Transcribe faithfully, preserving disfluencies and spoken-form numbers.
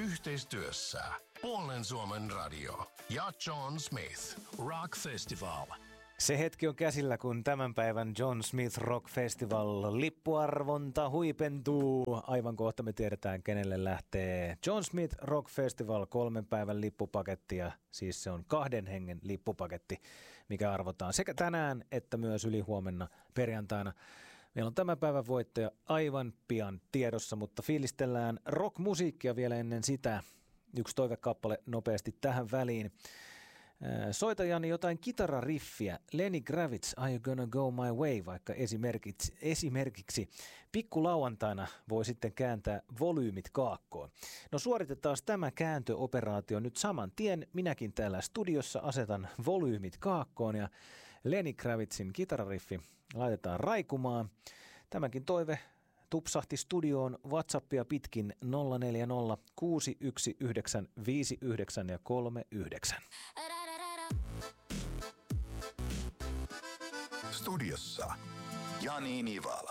Yhteistyössä Puolen Suomen radio ja John Smith Rock Festival. Se hetki on käsillä, kun tämän päivän John Smith Rock Festival lippuarvonta huipentuu. Aivan kohta me tiedetään, kenelle lähtee John Smith Rock Festival kolmen päivän lippupaketti. Ja siis se on kahden hengen lippupaketti, mikä arvotaan sekä tänään että myös ylihuomenna perjantaina. Meillä on tämän päivän voittaja aivan pian tiedossa, mutta fiilistellään rockmusiikkia vielä ennen sitä. Yksi toivekappale nopeasti tähän väliin. Soitajani jotain kitarariffiä. Lenny Kravitz, Are You Gonna Go My Way, vaikka esimerkiksi, esimerkiksi pikkulauantaina voi sitten kääntää volyymit kaakkoon. No suoritetaan tämä kääntöoperaatio nyt saman tien. Minäkin täällä studiossa asetan volyymit kaakkoon ja Lenny Kravitzin kitarariffi laitetaan raikumaan. Tämäkin toive tupsahti studioon WhatsAppia pitkin nolla neljä nolla kuusi yksi yhdeksän viisi yhdeksän ja kolme yhdeksän. Studiossa Jani Nivala.